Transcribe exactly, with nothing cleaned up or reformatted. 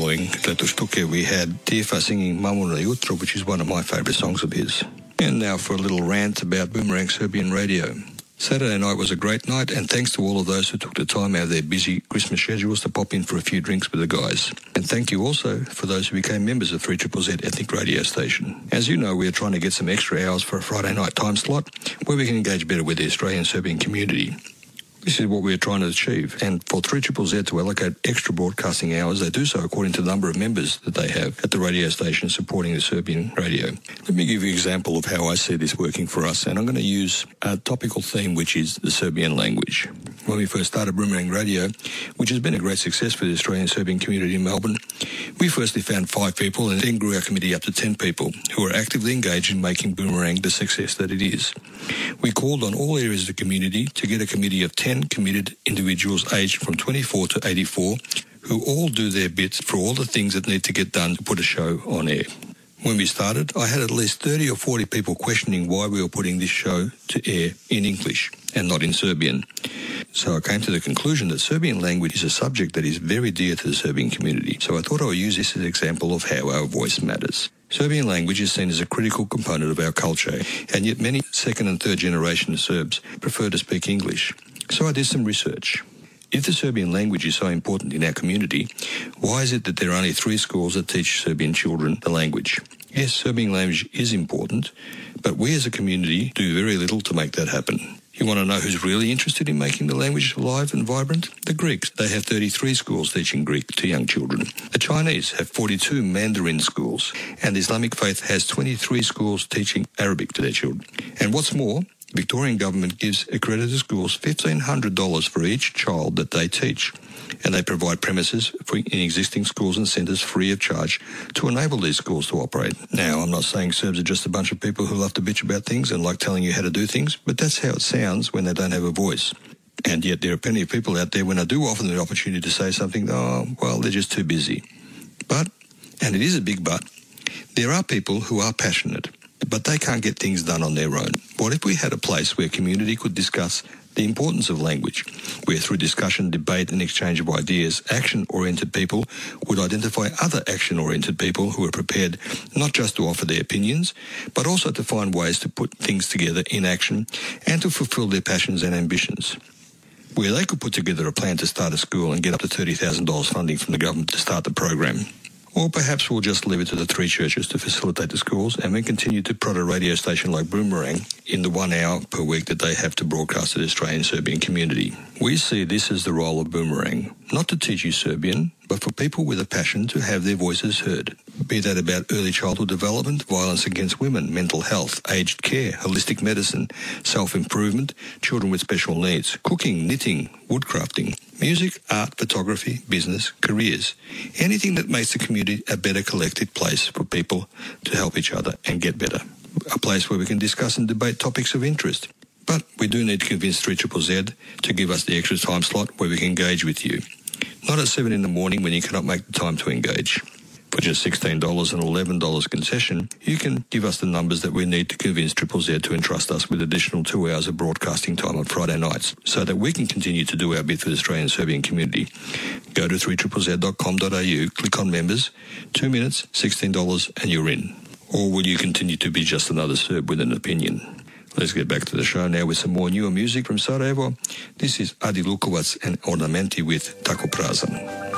following Letushtuke, we had Tifa singing Mamuna Jutro, which is one of my favourite songs of his. And now for a little rant about Boomerang Serbian Radio. Saturday night was a great night, and thanks to all of those who took the time out of their busy Christmas schedules to pop in for a few drinks with the guys. And thank you also for those who became members of three Z Z Z Ethnic Radio Station. As you know, we are trying to get some extra hours for a Friday night time slot where we can engage better with the Australian Serbian community. This is what we are trying to achieve, and for three Z Z Z to allocate extra broadcasting hours, they do so according to the number of members that they have at the radio station supporting the Serbian radio. Let me give you an example of how I see this working for us, and I'm going to use a topical theme, which is the Serbian language. When we first started Boomerang Radio, which has been a great success for the Australian Serbian community in Melbourne, we firstly found five people and then grew our committee up to ten people who are actively engaged in making Boomerang the success that it is. We called on all areas of the community to get a committee of ten committed individuals aged from twenty-four to eighty-four who all do their bits for all the things that need to get done to put a show on air. When we started, I had at least thirty or forty people questioning why we were putting this show to air in English and not in Serbian. So I came to the conclusion that Serbian language is a subject that is very dear to the Serbian community. So I thought I would use this as an example of how our voice matters. Serbian language is seen as a critical component of our culture, and yet many second and third generation Serbs prefer to speak English. So I did some research. If the Serbian language is so important in our community, why is it that there are only three schools that teach Serbian children the language? Yes, Serbian language is important, but we as a community do very little to make that happen. You want to know who's really interested in making the language alive and vibrant? The Greeks. They have thirty-three schools teaching Greek to young children. The Chinese have forty-two Mandarin schools, and the Islamic faith has twenty-three schools teaching Arabic to their children. And what's more, the Victorian government gives accredited schools fifteen hundred dollars for each child that they teach, and they provide premises for in existing schools and centres free of charge to enable these schools to operate. Now, I'm not saying Serbs are just a bunch of people who love to bitch about things and like telling you how to do things, but that's how it sounds when they don't have a voice. And yet there are plenty of people out there, when I do offer them the opportunity to say something, oh, well, they're just too busy. But, and it is a big but, there are people who are passionate, but they can't get things done on their own. What if we had a place where community could discuss the importance of language, where through discussion, debate and exchange of ideas, action-oriented people would identify other action-oriented people who are prepared not just to offer their opinions, but also to find ways to put things together in action and to fulfil their passions and ambitions. Where they could put together a plan to start a school and get up to thirty thousand dollars funding from the government to start the program. Or perhaps we'll just leave it to the three churches to facilitate the schools and then continue to prod a radio station like Boomerang in the one hour per week that they have to broadcast to the Australian Serbian community. We see this as the role of Boomerang, not to teach you Serbian, but for people with a passion to have their voices heard. Be that about early childhood development, violence against women, mental health, aged care, holistic medicine, self-improvement, children with special needs, cooking, knitting, woodcrafting, music, art, photography, business, careers. Anything that makes the community a better collective place for people to help each other and get better. A place where we can discuss and debate topics of interest. But we do need to convince three Z Z Z to give us the extra time slot where we can engage with you. Not at seven in the morning when you cannot make the time to engage. For just sixteen dollars and eleven dollars concession, you can give us the numbers that we need to convince Triple Z to entrust us with additional two hours of broadcasting time on Friday nights so that we can continue to do our bit for the Australian Serbian community. Go to three Z Z Z dot com dot a u, click on members, two minutes, sixteen dollars, and you're in. Or will you continue to be just another Serb with an opinion? Let's get back to the show now with some more newer music from Sarajevo. This is Adi Lukovac and Ornamenti with Tako Prazan.